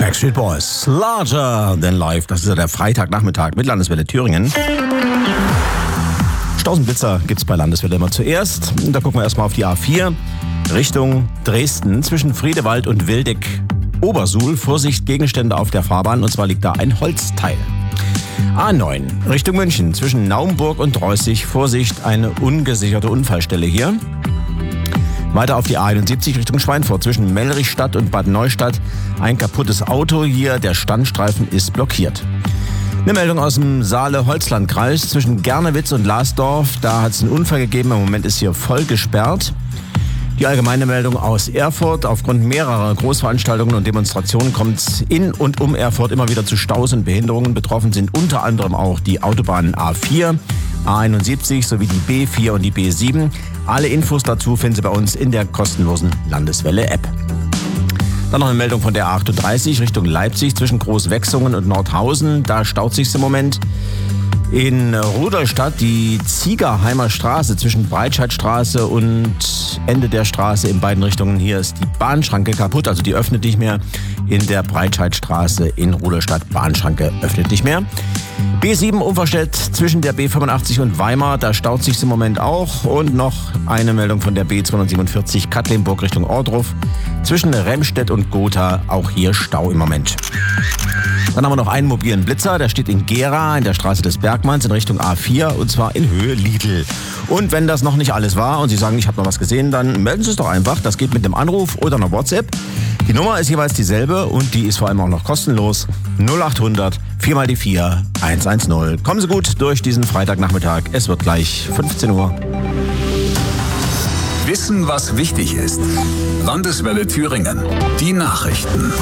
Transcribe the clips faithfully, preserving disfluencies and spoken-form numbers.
Backstreet Boys, Larger Than Life. Das ist ja der Freitagnachmittag mit Landeswelle Thüringen. Stausenblitzer gibt's bei Landeswelle immer zuerst. Und da gucken wir erstmal auf die A vier Richtung Dresden zwischen Friedewald und Wildeck-Obersuhl. Vorsicht, Gegenstände auf der Fahrbahn, und zwar liegt da ein Holzteil. A neun Richtung München zwischen Naumburg und Reußig. Vorsicht, eine ungesicherte Unfallstelle hier. Weiter auf die A einundsiebzig Richtung Schweinfurt zwischen Mellrichstadt und Bad Neustadt. Ein kaputtes Auto hier, der Standstreifen ist blockiert. Eine Meldung aus dem Saale-Holzland-Kreis zwischen Gernewitz und Lasdorf. Da hat es einen Unfall gegeben, im Moment ist hier voll gesperrt. Die allgemeine Meldung aus Erfurt. Aufgrund mehrerer Großveranstaltungen und Demonstrationen kommt es in und um Erfurt immer wieder zu Staus und Behinderungen. Betroffen sind unter anderem auch die Autobahnen A vier, A einundsiebzig sowie die B vier und die B sieben. Alle Infos dazu finden Sie bei uns in der kostenlosen Landeswelle-App. Dann noch eine Meldung von der A achtunddreißig Richtung Leipzig zwischen Großwechsungen und Nordhausen. Da staut sich's im Moment. In Rudolstadt die Ziegerheimer Straße zwischen Breitscheidstraße und Ende der Straße in beiden Richtungen. Hier ist die Bahnschranke kaputt, also die öffnet nicht mehr. In der Breitscheidstraße in Rudolstadt, Bahnschranke öffnet nicht mehr. B sieben Umverstedt zwischen der B fünfundachtzig und Weimar, da staut sich's im Moment auch. Und noch eine Meldung von der B zweihundertsiebenundvierzig Katlenburg Richtung Ohrdruf. Zwischen Remstedt und Gotha, auch hier Stau im Moment. Dann haben wir noch einen mobilen Blitzer, der steht in Gera in der Straße des Bergmanns in Richtung A vier, und zwar in Höhe Lidl. Und wenn das noch nicht alles war und Sie sagen, ich habe noch was gesehen, dann melden Sie es doch einfach. Das geht mit einem Anruf oder einer WhatsApp. Die Nummer ist jeweils dieselbe und die ist vor allem auch noch kostenlos. null achthundert vier mal die vier hundertzehn. Kommen Sie gut durch diesen Freitagnachmittag. Es wird gleich fünfzehn Uhr. Wissen, was wichtig ist. Landeswelle Thüringen. Die Nachrichten.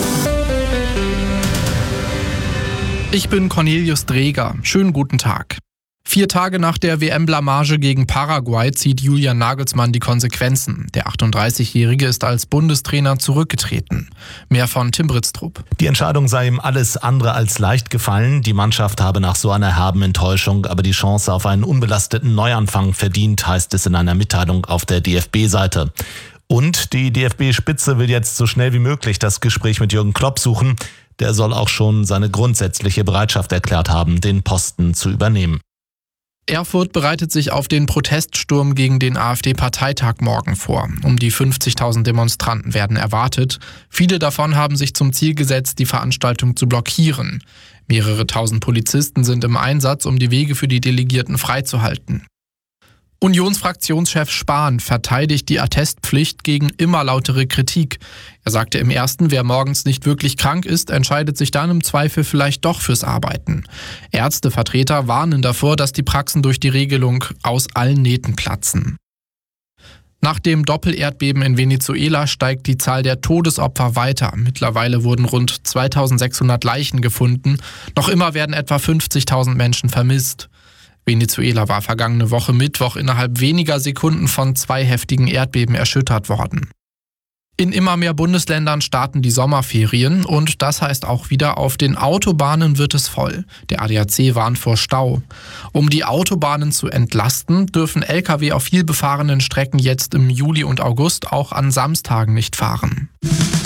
Ich bin Cornelius Dreger. Schönen guten Tag. Vier Tage nach der W M-Blamage gegen Paraguay zieht Julian Nagelsmann die Konsequenzen. Der achtunddreißigjährige ist als Bundestrainer zurückgetreten. Mehr von Tim Britztrup. Die Entscheidung sei ihm alles andere als leicht gefallen. Die Mannschaft habe nach so einer herben Enttäuschung aber die Chance auf einen unbelasteten Neuanfang verdient, heißt es in einer Mitteilung auf der D F B-Seite. Und die D F B-Spitze will jetzt so schnell wie möglich das Gespräch mit Jürgen Klopp suchen. Der soll auch schon seine grundsätzliche Bereitschaft erklärt haben, den Posten zu übernehmen. Erfurt bereitet sich auf den Proteststurm gegen den AfD-Parteitag morgen vor. Um die fünfzigtausend Demonstranten werden erwartet. Viele davon haben sich zum Ziel gesetzt, die Veranstaltung zu blockieren. Mehrere tausend Polizisten sind im Einsatz, um die Wege für die Delegierten freizuhalten. Unionsfraktionschef Spahn verteidigt die Attestpflicht gegen immer lautere Kritik. Er sagte im ersten, wer morgens nicht wirklich krank ist, entscheidet sich dann im Zweifel vielleicht doch fürs Arbeiten. Ärztevertreter warnen davor, dass die Praxen durch die Regelung aus allen Nähten platzen. Nach dem Doppelerdbeben in Venezuela steigt die Zahl der Todesopfer weiter. Mittlerweile wurden rund zweitausendsechshundert Leichen gefunden. Noch immer werden etwa fünfzigtausend Menschen vermisst. Venezuela war vergangene Woche Mittwoch innerhalb weniger Sekunden von zwei heftigen Erdbeben erschüttert worden. In immer mehr Bundesländern starten die Sommerferien und das heißt auch wieder, auf den Autobahnen wird es voll. Der A D A C warnt vor Stau. Um die Autobahnen zu entlasten, dürfen L K W auf vielbefahrenen Strecken jetzt im Juli und August auch an Samstagen nicht fahren.